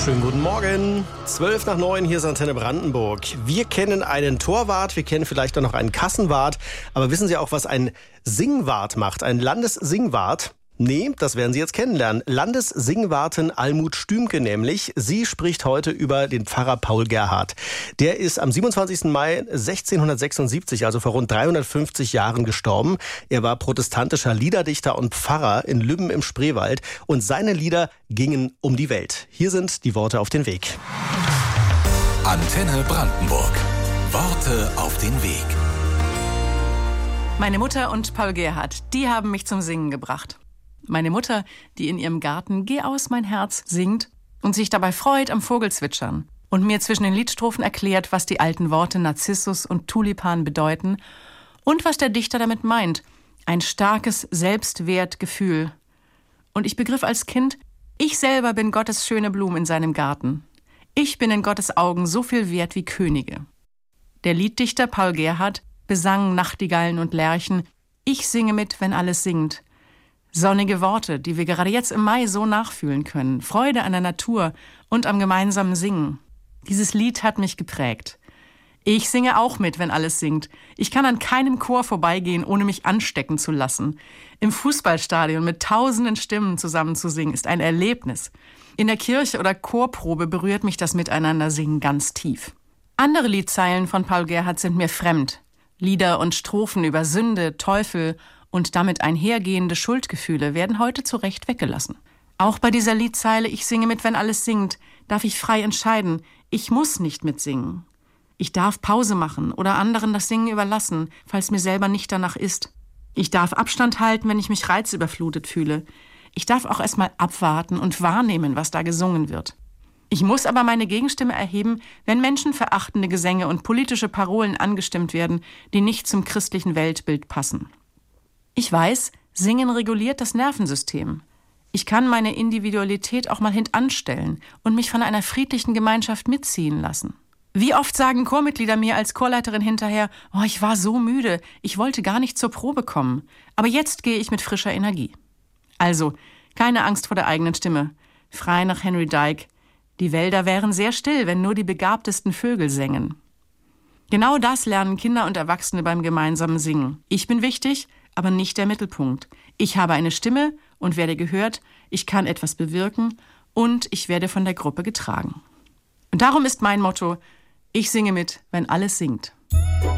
Schönen guten Morgen. 8:12, hier ist Antenne Brandenburg. Wir kennen einen Torwart, wir kennen vielleicht auch noch einen Kassenwart. Aber wissen Sie auch, was ein Singwart macht? Ein Landessingwart? Nee, das werden Sie jetzt kennenlernen. Landessingwartin Almut Stümke nämlich. Sie spricht heute über den Pfarrer Paul Gerhardt. Der ist am 27. Mai 1676, also vor rund 350 Jahren gestorben. Er war protestantischer Liederdichter und Pfarrer in Lübben im Spreewald. Und seine Lieder gingen um die Welt. Hier sind die Worte auf den Weg. Antenne Brandenburg. Worte auf den Weg. Meine Mutter und Paul Gerhardt, die haben mich zum Singen gebracht. Meine Mutter, die in ihrem Garten "Geh aus, mein Herz" singt und sich dabei freut am Vogelzwitschern und mir zwischen den Liedstrophen erklärt, was die alten Worte Narzissus und Tulipan bedeuten und was der Dichter damit meint. Ein starkes Selbstwertgefühl. Und ich begriff als Kind, ich selber bin Gottes schöne Blume in seinem Garten. Ich bin in Gottes Augen so viel wert wie Könige. Der Lieddichter Paul Gerhardt besang Nachtigallen und Lerchen. Ich singe mit, wenn alles singt. Sonnige Worte, die wir gerade jetzt im Mai so nachfühlen können. Freude an der Natur und am gemeinsamen Singen. Dieses Lied hat mich geprägt. Ich singe auch mit, wenn alles singt. Ich kann an keinem Chor vorbeigehen, ohne mich anstecken zu lassen. Im Fußballstadion mit tausenden Stimmen zusammen zu singen, ist ein Erlebnis. In der Kirche oder Chorprobe berührt mich das Miteinandersingen ganz tief. Andere Liedzeilen von Paul Gerhardt sind mir fremd. Lieder und Strophen über Sünde, Teufel und damit einhergehende Schuldgefühle werden heute zu Recht weggelassen. Auch bei dieser Liedzeile "Ich singe mit, wenn alles singt" darf ich frei entscheiden. Ich muss nicht mitsingen. Ich darf Pause machen oder anderen das Singen überlassen, falls mir selber nicht danach ist. Ich darf Abstand halten, wenn ich mich reizüberflutet fühle. Ich darf auch erstmal abwarten und wahrnehmen, was da gesungen wird. Ich muss aber meine Gegenstimme erheben, wenn menschenverachtende Gesänge und politische Parolen angestimmt werden, die nicht zum christlichen Weltbild passen. Ich weiß, Singen reguliert das Nervensystem. Ich kann meine Individualität auch mal hintanstellen und mich von einer friedlichen Gemeinschaft mitziehen lassen. Wie oft sagen Chormitglieder mir als Chorleiterin hinterher, ich war so müde, ich wollte gar nicht zur Probe kommen, aber jetzt gehe ich mit frischer Energie. Also, keine Angst vor der eigenen Stimme. Frei nach Henry Dyke. Die Wälder wären sehr still, wenn nur die begabtesten Vögel sängen. Genau das lernen Kinder und Erwachsene beim gemeinsamen Singen. Ich bin wichtig, aber nicht der Mittelpunkt. Ich habe eine Stimme und werde gehört, ich kann etwas bewirken und ich werde von der Gruppe getragen. Und darum ist mein Motto: Ich singe mit, wenn alles singt.